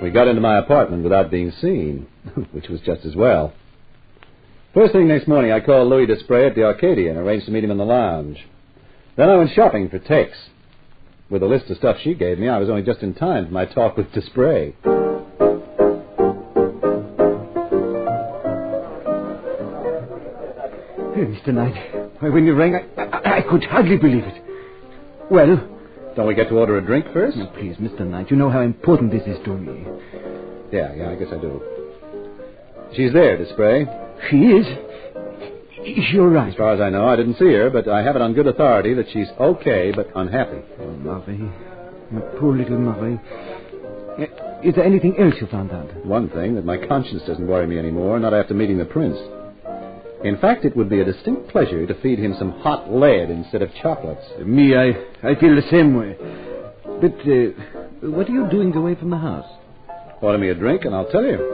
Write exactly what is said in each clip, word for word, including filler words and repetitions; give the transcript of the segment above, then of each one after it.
We got into my apartment without being seen, which was just as well. First thing next morning, I called Louis Desprez at the Arcadia and arranged to meet him in the lounge. Then I went shopping for Tex. With the list of stuff she gave me, I was only just in time for my talk with Desprez. Hey, Mister Knight, when you rang, I, I, I could hardly believe it. Well... Don't we get to order a drink first? No, please, Mister Knight, you know how important this is to me. Yeah, yeah, I guess I do. She's there, Desprez. She is? You're right. As far as I know, I didn't see her, but I have it on good authority that she's okay but unhappy. Oh, Marie. My poor little Marie. Is there anything else you found out? One thing, that my conscience doesn't worry me anymore, not after meeting the prince. In fact, it would be a distinct pleasure to feed him some hot lead instead of chocolates. Me, I, I feel the same way. But uh, what are you doing away from the house? Order me a drink and I'll tell you.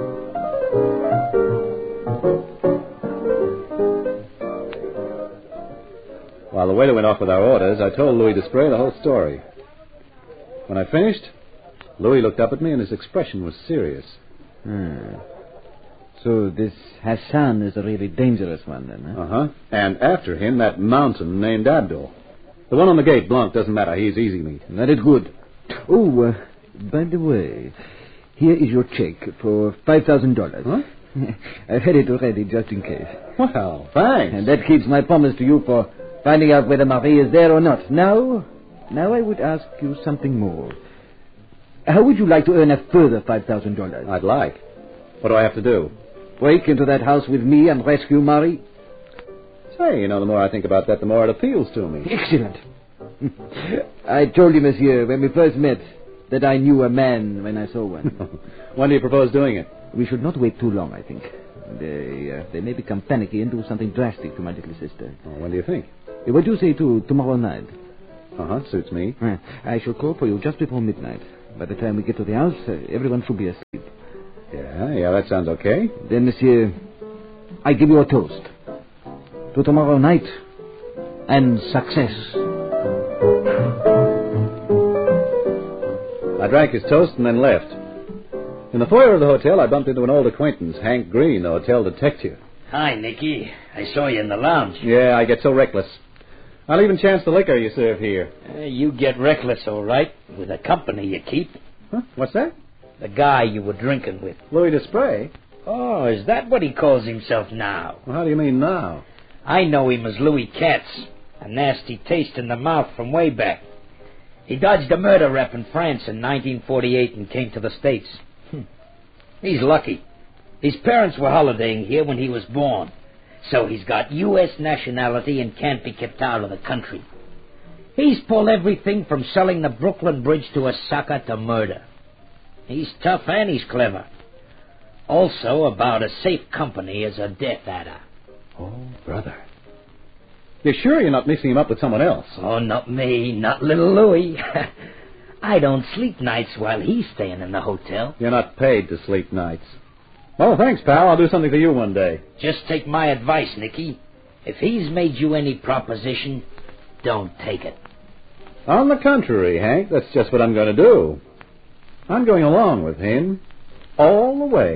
While the waiter went off with our orders, I told Louis Desprez the whole story. When I finished, Louis looked up at me and his expression was serious. Hmm. So this Hassan is a really dangerous one, then, huh? Uh-huh. And after him, that mountain named Abdul. The one on the gate, Blanc, doesn't matter. He's easy meat. That is good. Oh, uh, by the way, here is your check for five thousand dollars. Huh? I had it already, just in case. Well, thanks. And that keeps my promise to you for finding out whether Marie is there or not. Now, now I would ask you something more. How would you like to earn a further five thousand dollars? I'd like. What do I have to do? Break into that house with me and rescue Marie? Say, you know, the more I think about that, the more it appeals to me. Excellent. I told you, monsieur, when we first met, that I knew a man when I saw one. When do you propose doing it? We should not wait too long, I think. They uh, they may become panicky and do something drastic to my little sister. Oh, when do you think? What do you say to tomorrow night? Uh-huh, suits me. I shall call for you just before midnight. By the time we get to the house, uh, everyone should be asleep. Yeah, yeah, that sounds okay. Then, monsieur, I give you a toast. To tomorrow night and success. I drank his toast and then left. In the foyer of the hotel, I bumped into an old acquaintance, Hank Green, the hotel detective. Hi, Nicky. I saw you in the lounge. Yeah, I get so reckless. I'll even chance the liquor you serve here. Uh, you get reckless, all right, with the company you keep. Huh? What's that? The guy you were drinking with. Louis Desprez? Oh, is that what he calls himself now? Well, how do you mean now? I know him as Louis Katz. A nasty taste in the mouth from way back. He dodged a murder rep in France in nineteen forty-eight and came to the States. Hm. He's lucky. His parents were holidaying here when he was born. So he's got U S nationality and can't be kept out of the country. He's pulled everything from selling the Brooklyn Bridge to a sucker to murder. He's tough and he's clever. Also about as safe company as a Death Adder. Oh, brother. You're sure you're not mixing him up with someone else? Oh, not me, not little Louis. I don't sleep nights while he's staying in the hotel. You're not paid to sleep nights. Well, thanks, pal. I'll do something for you one day. Just take my advice, Nicky. If he's made you any proposition, don't take it. On the contrary, Hank, that's just what I'm going to do. I'm going along with him all the way.